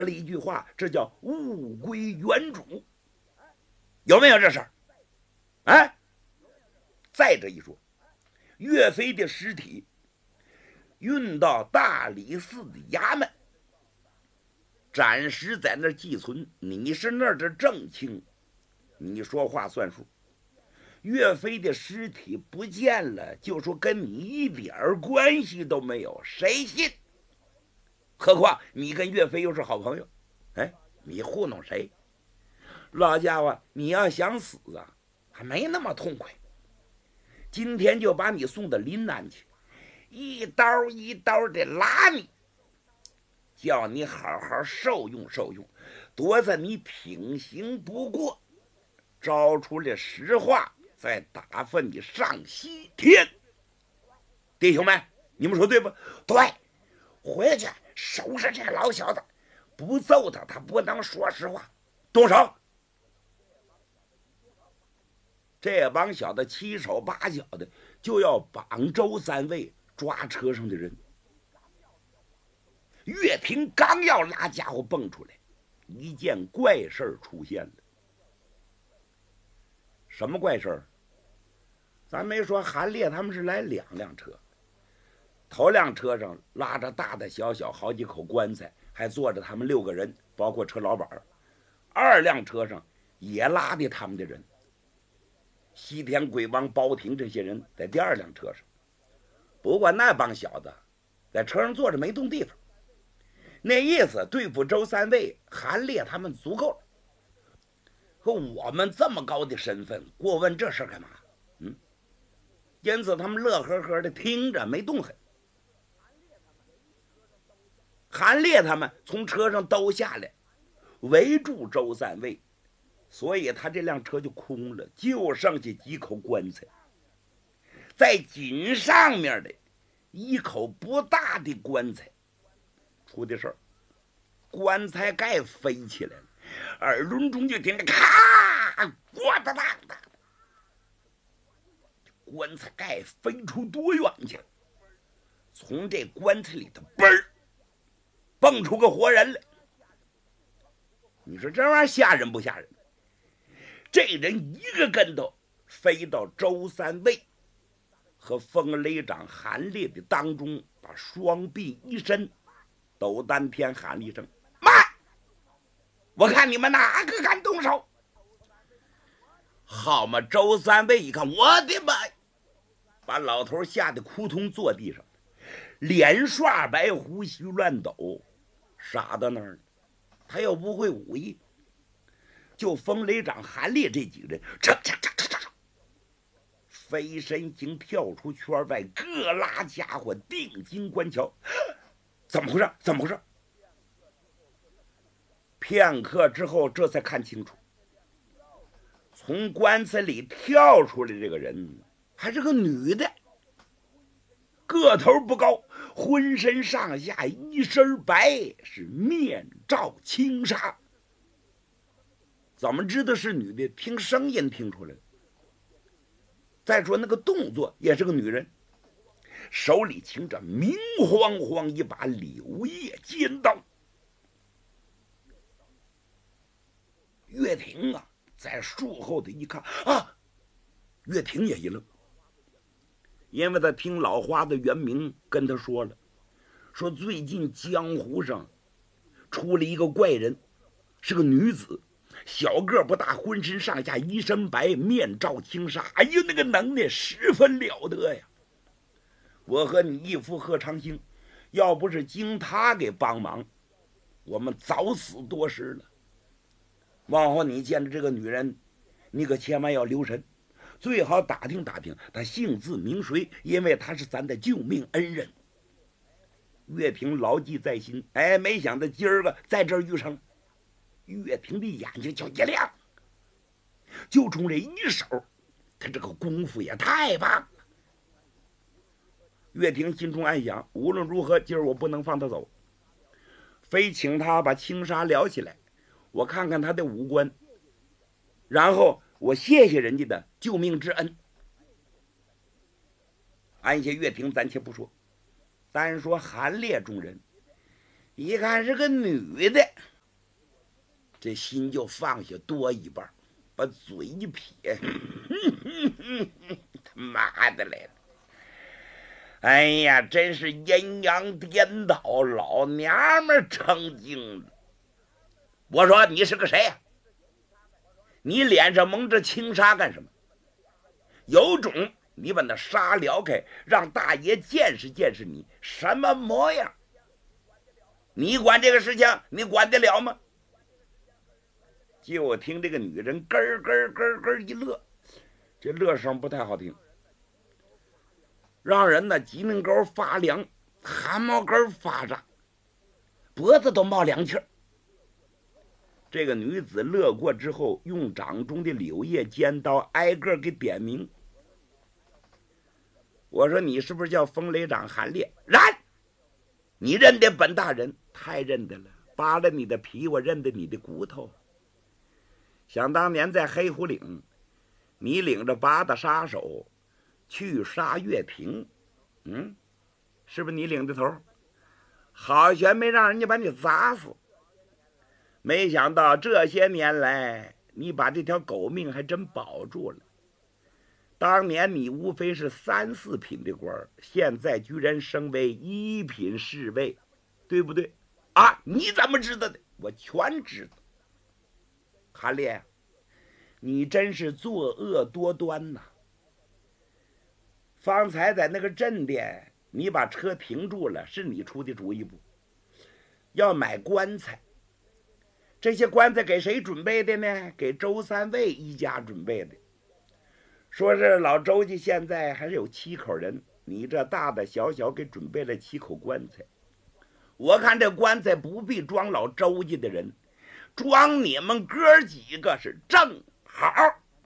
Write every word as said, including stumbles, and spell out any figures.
了一句话，这叫物归原主，有没有这事儿？哎，再者一说，岳飞的尸体运到大理寺的衙门，暂时在那儿寄存。你是那儿的正卿，你说话算数。岳飞的尸体不见了，就说跟你一点关系都没有，谁信？何况你跟岳飞又是好朋友，哎，你糊弄谁？老家伙，你要想死啊，还没那么痛快。今天就把你送到临安去，一刀一刀的拉你，叫你好好受用受用，多在你品行不过，招出来实话，再打发你上西天。弟兄们，你们说对不对？回去收拾这个老小子，不揍他，他不能说实话。动手！这帮小子七手八脚的，就要绑周三位，抓车上的人。岳平刚要拉家伙蹦出来，一件怪事出现了。什么怪事？咱没说，韩烈他们是来两辆车，头辆车上拉着大大小小好几口棺材，还坐着他们六个人，包括车老板。二辆车上也拉的他们的人，西天鬼王包廷这些人在第二辆车上。不过那帮小子在车上坐着没动地方，那意思对付周三位、韩烈他们足够了。可我们这么高的身份，过问这事干嘛？嗯，因此他们乐呵呵的听着，没动狠。韩烈他们从车上都下来，围住周三位，所以他这辆车就空了，就剩下几口棺材。在井上面的一口不大的棺材出的事儿，棺材盖飞起来了，耳轮中就听着咔咣当当的，棺材盖飞出多远去了？从这棺材里头嘣儿蹦出个活人来。你说这玩意儿吓人不吓人？这人一个跟头飞到周三位和风雷长韩烈的当中，把双臂一伸，斗丹天喊了一声慢，我看你们哪个敢动手。好嘛，周三位一看，我的妈，把老头吓得扑通坐地上，脸刷白，胡须乱抖，傻到那儿了。他又不会武艺，就风雷长韩烈这几个人，噌噌噌噌噌，飞身经跳出圈外，各拉家伙定睛观瞧。怎么回事？怎么回事？片刻之后，这才看清楚，从棺材里跳出来这个人还是个女的，个头不高，浑身上下一身白，是面罩轻纱。怎么知道是女的？听声音听出来了。再说那个动作也是个女人，手里擎着明晃晃一把柳叶尖刀。岳霆啊，在树后的一看啊，岳霆也一愣，因为他听老花的袁明跟他说了，说最近江湖上出了一个怪人，是个女子，小个不大，浑身上下一身白，面罩轻纱。哎呀，那个能耐十分了得呀！我和你义父贺长兴，要不是经他给帮忙，我们早死多时了。往后你见着这个女人，你可千万要留神，最好打听打听她姓字名谁，因为她是咱的救命恩人。岳平牢记在心，哎，没想到今儿个在这儿遇上了。岳平的眼睛就一亮，就冲这一手，他这个功夫也太棒了。岳平心中暗想，无论如何今儿我不能放他走，非请他把青纱撩起来，我看看他的五官，然后我谢谢人家的救命之恩。按下岳平暂且不说，单说韩烈众人一看是个女的， 这心就放下多一半，把嘴一撇，他妈的来了！哎呀，真是阴阳颠倒，老娘们成精了。我说你是个谁呀、啊？你脸上蒙着轻纱干什么？有种你把那纱撩开，让大爷见识见识你什么模样。你管这个事情，你管得了吗？就听这个女人咯咯咯咯一乐，这乐声不太好听，让人呢脊梁沟发凉，汗毛根发炸，脖子都冒凉气儿。这个女子乐过之后，用掌中的柳叶尖刀挨个给点名。我说你是不是叫风雷长韩烈？然，你认得本大人？太认得了，扒了你的皮，我认得你的骨头。想当年在黑虎岭，你领着八大杀手去杀岳平，嗯，是不是你领的头？好悬没让人家把你砸死。没想到这些年来，你把这条狗命还真保住了。当年你无非是三四品的官，现在居然升为一品侍卫，对不对？啊，你怎么知道的？我全知道。韩烈，你真是作恶多端呐！方才在那个镇店，你把车停住了，是你出的主意不？要买棺材，这些棺材给谁准备的呢？给周三卫一家准备的。说是老周家现在还是有七口人，你这大大小小给准备了七口棺材。我看这棺材不必装老周家的人，装你们哥几个是正好。